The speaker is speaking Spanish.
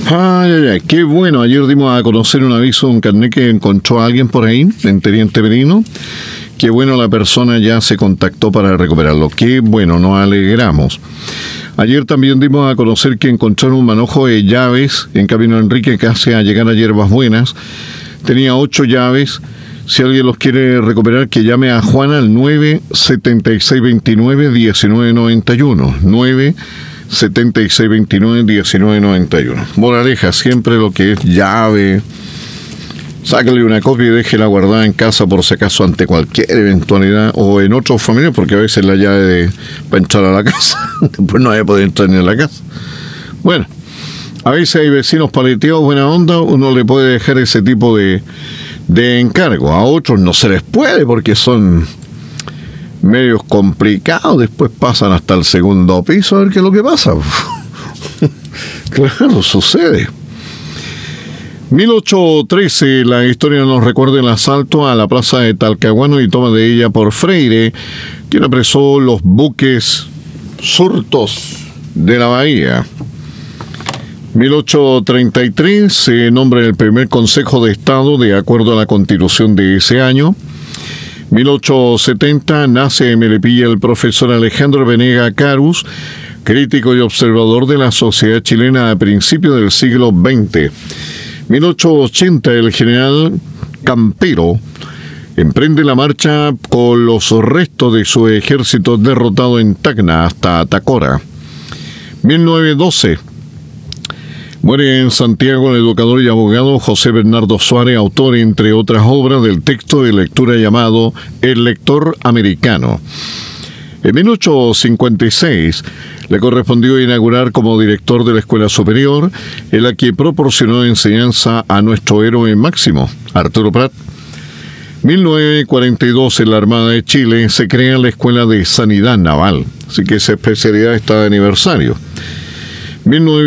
Ay, ay, ay, qué bueno. Ayer dimos a conocer un aviso de un carnet que encontró a alguien por ahí, en Teniente Merino. Qué bueno, la persona ya se contactó para recuperarlo. Qué bueno, nos alegramos. Ayer también dimos a conocer que encontraron un manojo de llaves en Camino Enrique, casi a llegar a Hierbas Buenas. Tenía 8 llaves. Si alguien los quiere recuperar, que llame a Juana al 97629-1991. 97629-1991. Moraleja, siempre lo que es llave, sácale una copia y déjela guardada en casa por si acaso ante cualquier eventualidad, o en otros familiares, porque a veces la llave para entrar a la casa, después no hay a poder entrar ni a la casa. Bueno, a veces hay vecinos paleteados, buena onda, uno le puede dejar ese tipo de encargo. A otros no se les puede porque son medios complicados, después pasan hasta el segundo piso a ver qué es lo que pasa. Claro, sucede. 1813, la historia nos recuerda el asalto a la plaza de Talcahuano y toma de ella por Freire, quien apresó los buques surtos de la bahía. 1833 se nombra el primer Consejo de Estado de acuerdo a la Constitución de ese año. 1870 nace en Melipilla el profesor Alejandro Venega Carus, crítico y observador de la sociedad chilena a principios del siglo XX. 1880 el general Campero emprende la marcha con los restos de su ejército derrotado en Tacna hasta Tacora. 1912 muere en Santiago el educador y abogado José Bernardo Suárez, autor, entre otras obras, del texto de lectura llamado El lector americano. En 1856 le correspondió inaugurar como director de la Escuela Superior, en la que proporcionó enseñanza a nuestro héroe máximo, Arturo Prat. 1942 en la Armada de Chile se crea la Escuela de Sanidad Naval, así que esa especialidad está de aniversario.